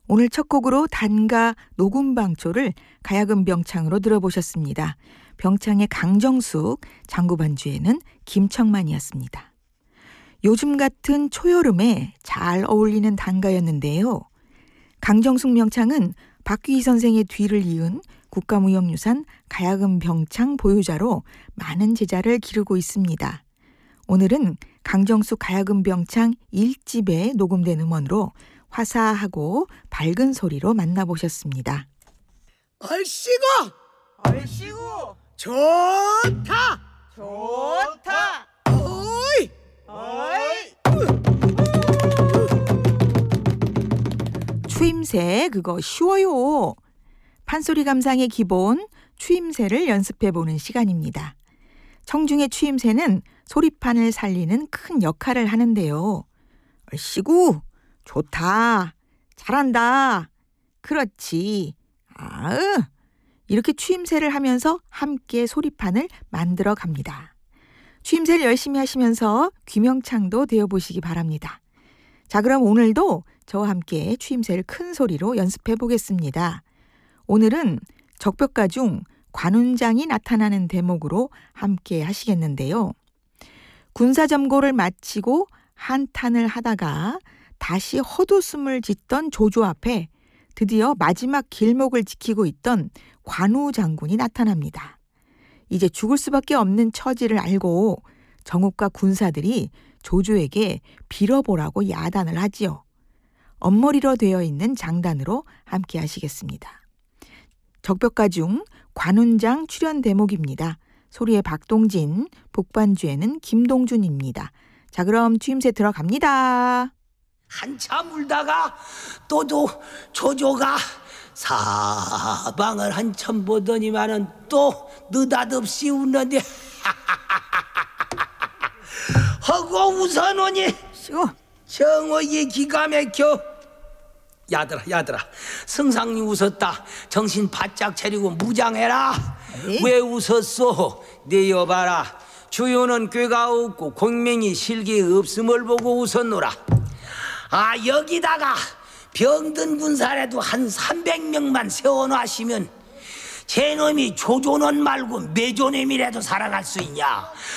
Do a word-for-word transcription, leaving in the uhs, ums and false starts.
오늘 첫 곡으로 단가 녹음방초를 가야금 병창으로 들어보셨습니다. 병창의 강정숙, 장구반주에는 김청만이었습니다. 요즘 같은 초여름에 잘 어울리는 단가였는데요. 강정숙 명창은 박귀희 선생의 뒤를 이은 국가무형유산 가야금 병창 보유자로 많은 제자를 기르고 있습니다. 오늘은 강정숙 가야금 병창 일 집에 녹음된 음원으로 화사하고 밝은 소리로 만나보셨습니다. 얼씨구! 얼씨구! 좋다! 좋다! 어이! 어이! 추임새 그거 쉬워요. 판소리 감상의 기본 추임새를 연습해보는 시간입니다. 청중의 추임새는 소리판을 살리는 큰 역할을 하는데요. 얼씨구! 좋다. 잘한다. 그렇지. 아으. 이렇게 추임새를 하면서 함께 소리판을 만들어 갑니다. 추임새를 열심히 하시면서 귀명창도 되어보시기 바랍니다. 자, 그럼 오늘도 저와 함께 추임새를 큰 소리로 연습해 보겠습니다. 오늘은 적벽가 중 관운장이 나타나는 대목으로 함께 하시겠는데요. 군사점거를 마치고 한탄을 하다가 다시 헛웃음을 짓던 조조 앞에 드디어 마지막 길목을 지키고 있던 관우 장군이 나타납니다. 이제 죽을 수밖에 없는 처지를 알고 정욱과 군사들이 조조에게 빌어보라고 야단을 하지요. 엄머리로 되어 있는 장단으로 함께 하시겠습니다. 적벽가 중 관운장 출연 대목입니다. 소리의 박동진, 북반주에는 김동준입니다. 자, 그럼 추임새 들어갑니다. 한참 울다가 또도 조조가 사방을 한참 보더니만은 또 느닷없이 웃는데 하고 웃어노니 쉬워. 정어이 기가 막혀. 야들아 야들아 승상이 웃었다. 정신 바짝 차리고 무장해라. 에이? 왜 웃었소? 내 여봐라. 주요는 꾀가 없고 공명이 실기 없음을 보고 웃었노라. 아, 여기다가 병든 군사라도 한 삼백 명만 세워놓으시면 제놈이 조조는 말고 매조놈이라도 살아갈 수 있냐.